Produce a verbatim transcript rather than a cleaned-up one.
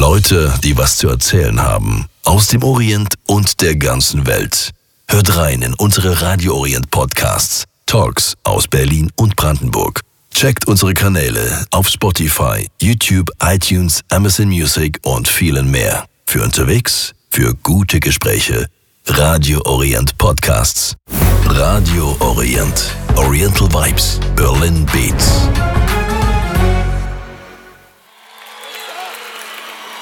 Leute, die was zu erzählen haben. Aus dem Orient und der ganzen Welt. Hört rein in unsere Radio Orient Podcasts. Talks aus Berlin und Brandenburg. Checkt unsere Kanäle auf Spotify, YouTube, iTunes, Amazon Music und vielen mehr. Für unterwegs, für gute Gespräche. Radio Orient Podcasts. Radio Orient. Oriental Vibes. Berlin Beats.